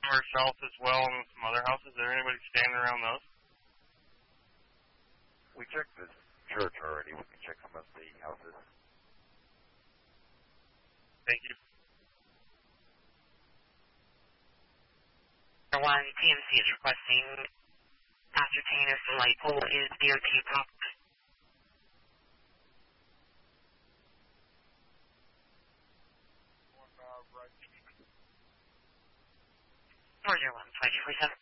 North South as well and some other houses. Is there anybody standing around those? We checked the church already. We can check some of the houses. Thank you. 1 TMC is requesting ascertain if the light pole is DOT property. Roger 1, 24/7.